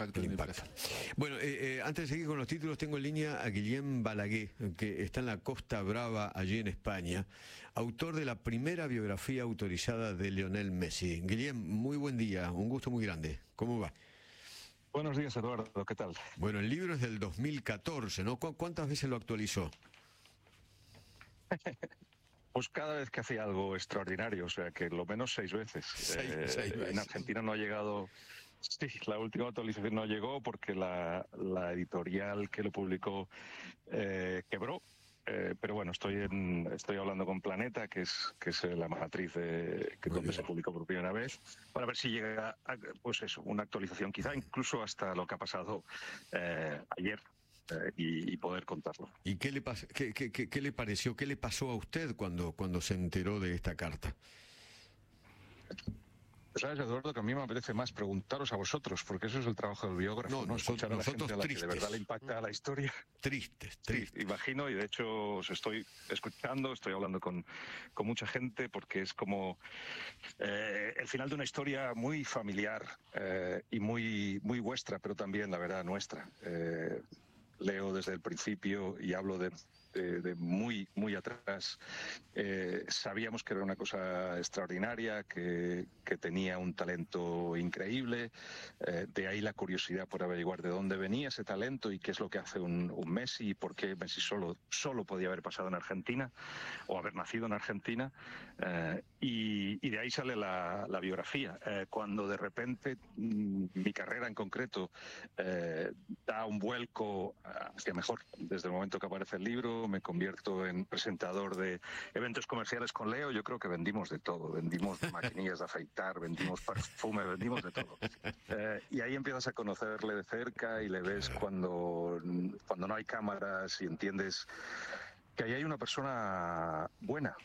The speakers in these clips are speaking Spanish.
impacto El en mi impacto. empresa. Bueno, antes de seguir con los títulos, tengo en línea a Guillem Balaguer, que está en la Costa Brava, allí en España, autor de la primera biografía autorizada de Lionel Messi. Guillem, muy buen día, un gusto muy grande. ¿Cómo va? Buenos días, Eduardo, ¿qué tal? Bueno, el libro es del 2014, ¿no? ¿Cuántas veces lo actualizó? Pues cada vez que hacía algo extraordinario, o sea que lo menos 6 veces. Seis veces. En Argentina no ha llegado. Sí, la última actualización no llegó porque la editorial que lo publicó quebró. Pero bueno, estoy hablando con Planeta, que es la matriz donde se publicó por primera vez, para ver si llega pues eso, una actualización, quizá incluso hasta lo que ha pasado ayer. Y poder contarlo. ¿Y qué le pareció, qué le pasó a usted cuando se enteró de esta carta? Sabes, Eduardo, que a mí me apetece más preguntaros a vosotros, porque eso es el trabajo del biógrafo, ¿no? Escuchar a la gente a la que de verdad le impacta la historia. Tristes. Sí, imagino, y de hecho os estoy escuchando, estoy hablando con mucha gente, porque es como el final de una historia muy familiar y muy vuestra, pero también, la verdad, nuestra. Leo desde el principio y hablo de muy atrás. Sabíamos que era una cosa extraordinaria, que tenía un talento increíble. De ahí la curiosidad por averiguar de dónde venía ese talento y qué es lo que hace un Messi, y por qué Messi solo podía haber pasado en Argentina o haber nacido en Argentina. Y de ahí sale la biografía. Cuando de repente mi carrera en concreto da un vuelco hacia mejor, desde el momento que aparece el libro, me convierto en presentador de eventos comerciales con Leo. Yo creo que vendimos de todo, vendimos maquinillas de afeitar, vendimos perfume, vendimos de todo. Y ahí empiezas a conocerle de cerca y le ves cuando no hay cámaras, y entiendes que ahí hay una persona buena.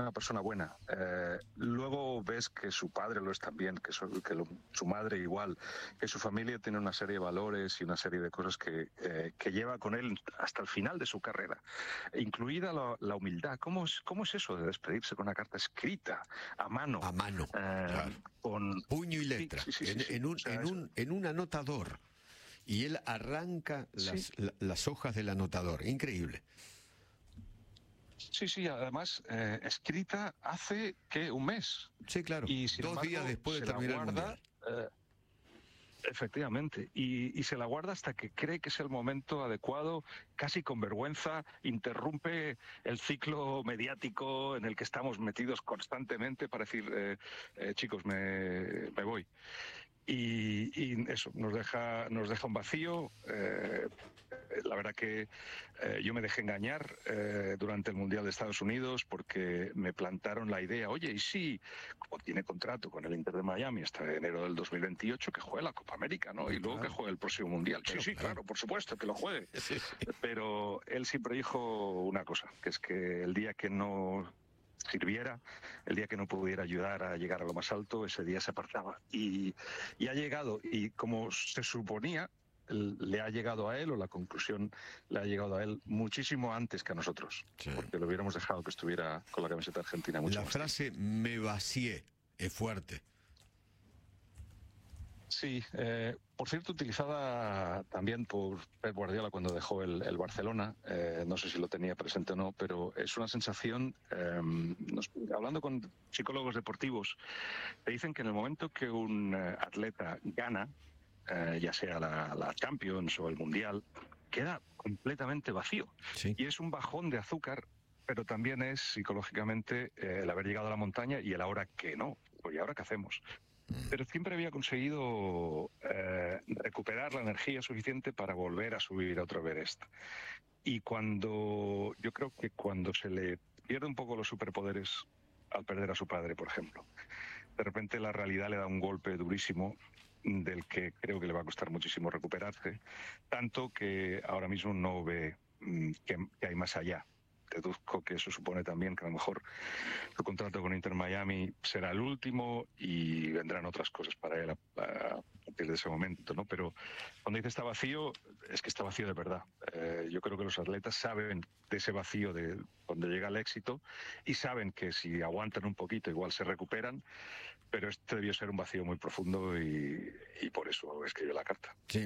Luego ves que su padre lo es también, su madre igual, que su familia tiene una serie de valores y una serie de cosas que lleva con él hasta el final de su carrera, incluida la humildad. ¿Cómo es eso de despedirse con una carta escrita a mano? A mano, claro. Con puño y letra, sí. en un anotador. Y él arranca las hojas del anotador. Increíble. Sí, además escrita hace un mes. Sí, claro. Y sin 2 embargo, días después de terminar el Mundial. Efectivamente, y se la guarda hasta que cree que es el momento adecuado, casi con vergüenza, interrumpe el ciclo mediático en el que estamos metidos constantemente para decir, chicos, me voy. Y eso nos deja un vacío. La verdad que yo me dejé engañar durante el Mundial de Estados Unidos, porque me plantaron la idea, oye, y sí, como tiene contrato con el Inter de Miami hasta enero del 2028, que juegue la Copa América, ¿no? Y luego que juegue el próximo Mundial. Sí, claro, por supuesto, que lo juegue. Sí. Pero él siempre dijo una cosa, que es que el día que no sirviera, el día que no pudiera ayudar a llegar a lo más alto, ese día se apartaba. Y ha llegado, y como se suponía, le ha llegado a él, o la conclusión le ha llegado a él muchísimo antes que a nosotros, porque lo hubiéramos dejado que estuviera con la camiseta argentina mucho más. La frase "me vacié" es fuerte. Sí, por cierto, utilizada también por Pep Guardiola cuando dejó el Barcelona. No sé si lo tenía presente o no, pero es una sensación, hablando con psicólogos deportivos, te dicen que en el momento que un atleta gana, ya sea la Champions o el Mundial, queda completamente vacío. Sí. Y es un bajón de azúcar, pero también es psicológicamente el haber llegado a la montaña y el ahora que no. ¿Y ahora qué hacemos? Pero siempre había conseguido recuperar la energía suficiente para volver a subir a otro Everest. Y yo creo que cuando se le pierde un poco los superpoderes al perder a su padre, por ejemplo, de repente la realidad le da un golpe durísimo del que creo que le va a costar muchísimo recuperarse, tanto que ahora mismo no ve que hay más allá. Deduzco que eso supone también que a lo mejor su contrato con Inter Miami será el último y vendrán otras cosas para él a partir de ese momento, ¿no? Pero cuando dice está vacío, es que está vacío de verdad. Yo creo que los atletas saben de ese vacío de cuando llega el éxito, y saben que si aguantan un poquito igual se recuperan, pero este debió ser un vacío muy profundo y por eso escribió la carta. Sí.